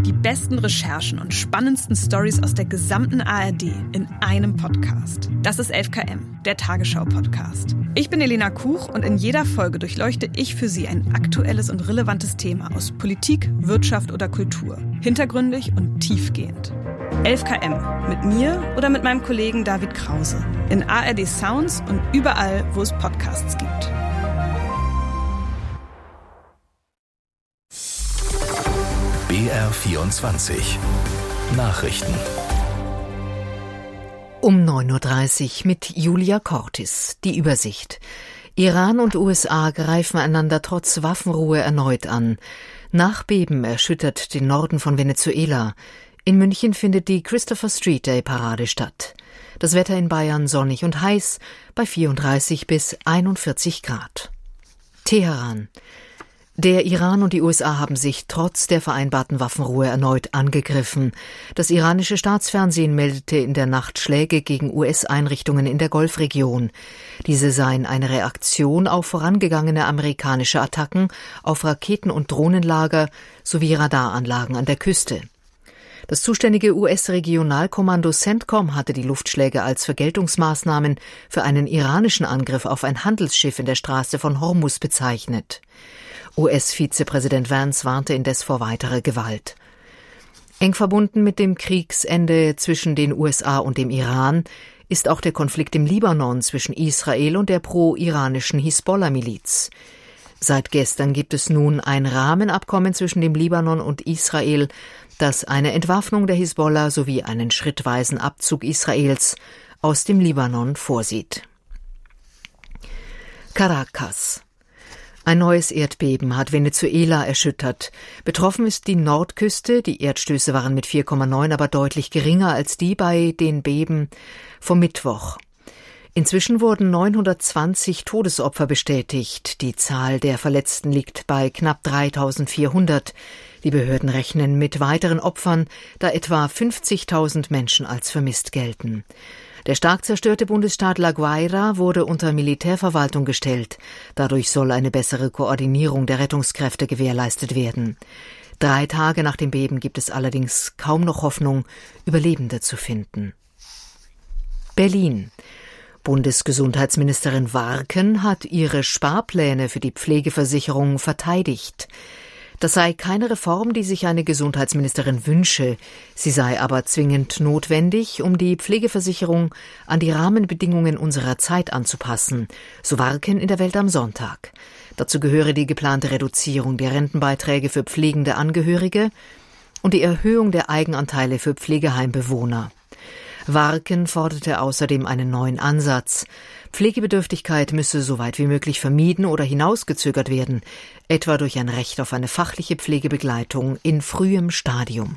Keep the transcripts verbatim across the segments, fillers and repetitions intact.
Die besten Recherchen und spannendsten Stories aus der gesamten A R D in einem Podcast. Das ist elf Kilometer, der Tagesschau-Podcast. Ich bin Elena Kuch und in jeder Folge durchleuchte ich für Sie ein aktuelles und relevantes Thema aus Politik, Wirtschaft oder Kultur. Hintergründig und tiefgehend. elf Kilometer mit mir oder mit meinem Kollegen David Krause. In A R D Sounds und überall, wo es Podcasts gibt. B R vierundzwanzig Nachrichten. Um neun Uhr dreißig mit Julia Cortis. Die Übersicht. Iran und U S A greifen einander trotz Waffenruhe erneut an. Nachbeben erschüttert den Norden von Venezuela. In München findet die Christopher Street Day Parade statt. Das Wetter in Bayern sonnig und heiß bei vierunddreißig bis einundvierzig Grad. Teheran. Der Iran und die U S A haben sich trotz der vereinbarten Waffenruhe erneut angegriffen. Das iranische Staatsfernsehen meldete in der Nacht Schläge gegen U S-Einrichtungen in der Golfregion. Diese seien eine Reaktion auf vorangegangene amerikanische Attacken auf Raketen- und Drohnenlager sowie Radaranlagen an der Küste. Das zuständige U S-Regionalkommando CENTCOM hatte die Luftschläge als Vergeltungsmaßnahmen für einen iranischen Angriff auf ein Handelsschiff in der Straße von Hormuz bezeichnet. U S-Vizepräsident Vance warnte indes vor weiterer Gewalt. Eng verbunden mit dem Kriegsende zwischen den U S A und dem Iran ist auch der Konflikt im Libanon zwischen Israel und der pro-iranischen Hisbollah-Miliz. Seit gestern gibt es nun ein Rahmenabkommen zwischen dem Libanon und Israel, das eine Entwaffnung der Hisbollah sowie einen schrittweisen Abzug Israels aus dem Libanon vorsieht. Caracas. Ein neues Erdbeben hat Venezuela erschüttert. Betroffen ist die Nordküste. Die Erdstöße waren mit vier Komma neun aber deutlich geringer als die bei den Beben vom Mittwoch. Inzwischen wurden neunhundertzwanzig Todesopfer bestätigt. Die Zahl der Verletzten liegt bei knapp dreitausendvierhundert. Die Behörden rechnen mit weiteren Opfern, da etwa fünfzigtausend Menschen als vermisst gelten. Der stark zerstörte Bundesstaat La Guaira wurde unter Militärverwaltung gestellt. Dadurch soll eine bessere Koordinierung der Rettungskräfte gewährleistet werden. Drei Tage nach dem Beben gibt es allerdings kaum noch Hoffnung, Überlebende zu finden. Berlin. Bundesgesundheitsministerin Warken hat ihre Sparpläne für die Pflegeversicherung verteidigt. Das sei keine Reform, die sich eine Gesundheitsministerin wünsche. Sie sei aber zwingend notwendig, um die Pflegeversicherung an die Rahmenbedingungen unserer Zeit anzupassen, so Warken in der Welt am Sonntag. Dazu gehöre die geplante Reduzierung der Rentenbeiträge für pflegende Angehörige und die Erhöhung der Eigenanteile für Pflegeheimbewohner. Warken forderte außerdem einen neuen Ansatz. Pflegebedürftigkeit müsse so weit wie möglich vermieden oder hinausgezögert werden, etwa durch ein Recht auf eine fachliche Pflegebegleitung in frühem Stadium.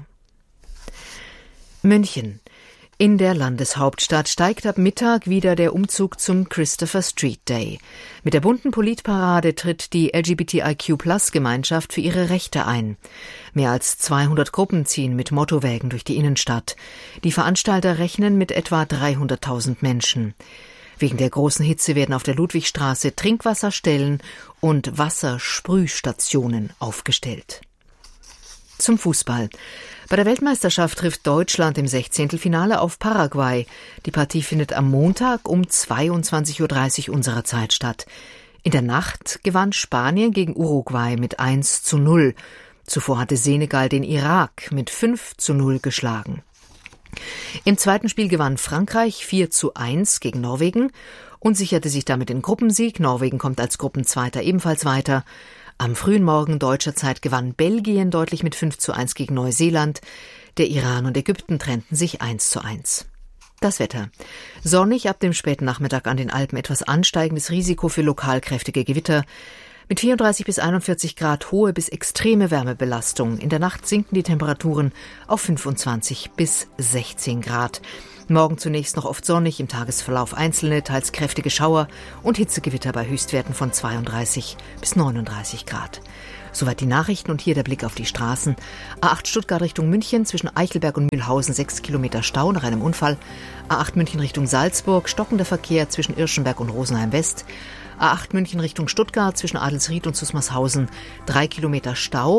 München. In der Landeshauptstadt steigt ab Mittag wieder der Umzug zum Christopher Street Day. Mit der bunten Politparade tritt die L G B T I Q Plus Gemeinschaft für ihre Rechte ein. Mehr als zweihundert Gruppen ziehen mit Mottowägen durch die Innenstadt. Die Veranstalter rechnen mit etwa dreihunderttausend Menschen. Wegen der großen Hitze werden auf der Ludwigstraße Trinkwasserstellen und Wassersprühstationen aufgestellt. Zum Fußball. Bei der Weltmeisterschaft trifft Deutschland im Sechzehntelfinale auf Paraguay. Die Partie findet am Montag um zweiundzwanzig Uhr dreißig unserer Zeit statt. In der Nacht gewann Spanien gegen Uruguay mit eins zu null. Zuvor hatte Senegal den Irak mit fünf zu null geschlagen. Im zweiten Spiel gewann Frankreich vier zu eins gegen Norwegen und sicherte sich damit den Gruppensieg. Norwegen kommt als Gruppenzweiter ebenfalls weiter. Am frühen Morgen deutscher Zeit gewann Belgien deutlich mit fünf zu eins gegen Neuseeland. Der Iran und Ägypten trennten sich eins zu eins. Das Wetter. Sonnig, ab dem späten Nachmittag an den Alpen etwas ansteigendes Risiko für lokal kräftige Gewitter. Mit vierunddreißig bis einundvierzig Grad hohe bis extreme Wärmebelastung. In der Nacht sinken die Temperaturen auf fünfundzwanzig bis sechzehn Grad. Morgen zunächst noch oft sonnig, im Tagesverlauf einzelne, teils kräftige Schauer und Hitzegewitter bei Höchstwerten von zweiunddreißig bis neununddreißig Grad. Soweit die Nachrichten und hier der Blick auf die Straßen. A acht Stuttgart Richtung München, zwischen Eichelberg und Mühlhausen sechs Kilometer Stau nach einem Unfall. A acht München Richtung Salzburg, stockender Verkehr zwischen Irschenberg und Rosenheim West. A acht München Richtung Stuttgart, zwischen Adelsried und Susmarshausen drei Kilometer Stau.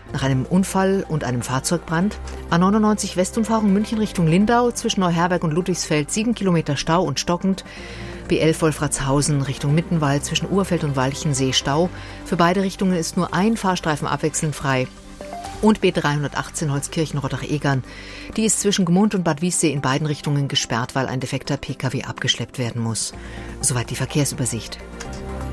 nach einem Unfall und einem Fahrzeugbrand. A neunundneunzig Westumfahrung München Richtung Lindau, zwischen Neuherberg und Ludwigsfeld sieben Kilometer Stau und stockend. B elf Wolfratshausen Richtung Mittenwald, zwischen Urfeld und Walchensee Stau. Für beide Richtungen ist nur ein Fahrstreifen abwechselnd frei. Und B dreihundertachtzehn Holzkirchen-Rottach-Egern. Die ist zwischen Gmund und Bad Wiessee in beiden Richtungen gesperrt, weil ein defekter Pkw abgeschleppt werden muss. Soweit die Verkehrsübersicht.